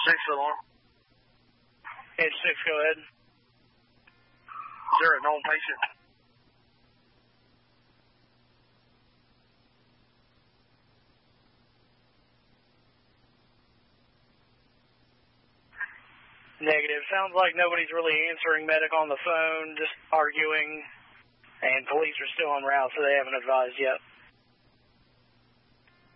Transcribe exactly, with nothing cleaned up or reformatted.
six alarm. Edge six, go ahead. Is there a known patient? Negative. Sounds like nobody's really answering medic on the phone, just arguing, and police are still en route, so they haven't advised yet.